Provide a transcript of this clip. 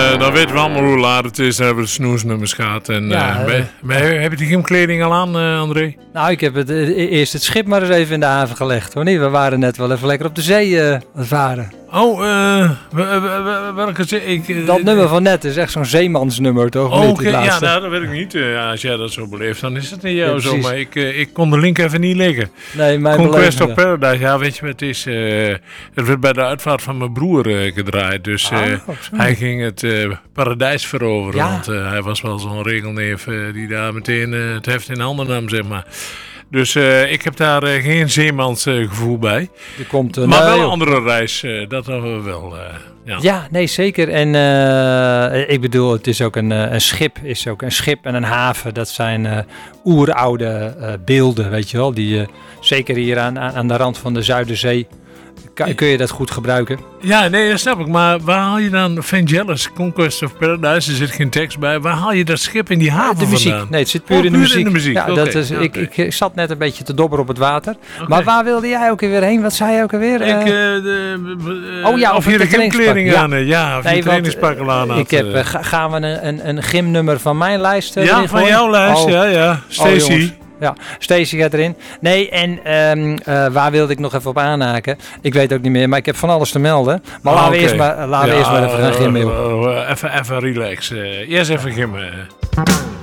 dan weten we allemaal hoe laat het is. Dan hebben we de snoesnummers gehad. En, heb je die gymkleding al aan, André? Nou, ik heb eerst het schip maar eens even in de haven gelegd. Hoor niet? We waren net wel even lekker op de zee aan het varen. Oh, welke zee? Dat nummer van net is echt zo'n zeemansnummer, toch? Oh, oké. Ja, nou, dat weet ik niet. Als jij dat zo beleeft, dan is het niet jou zo. Maar ik kon de link even niet leggen. Nee, mijn Conquest of Paradise, ja, weet je wat het is? Het werd bij de uitvaart van mijn broer gedraaid. Dus hij ging het paradijs veroveren. Ja. Want hij was wel zo'n regelneef die daar meteen het heft in handen nam, zeg maar. Dus ik heb daar geen zeemansgevoel bij. Maar wel een andere reis, dat hebben we wel. Ja, nee, zeker. En ik bedoel, het is ook een schip. Is ook een schip en een haven. Dat zijn oeroude beelden, weet je wel. Die zeker hier aan de rand van de Zuiderzee kun je dat goed gebruiken. Ja, nee, dat snap ik. Maar waar haal je dan Vangelis, Conquest of Paradise? Er zit geen tekst bij. Waar haal je dat schip in die haven de muziek. vandaan? Nee, het zit puur in de muziek. Ja, okay, dat is, ik zat net een beetje te dobberen op het water. Okay. Maar waar wilde jij ook weer heen? Wat zei jij ook alweer? Of je de gymkleding aan. Ja, of je trainingspak aan had. Gaan we een gymnummer van mijn lijst ja, van jouw lijst. Ja. Stacy. Ja, Stacy gaat erin. Nee, en waar wilde ik nog even op aanhaken? Ik weet ook niet meer, maar ik heb van alles te melden. Maar laten we eerst maar even gaan gymmen. Even relax. Eerst even gymmen.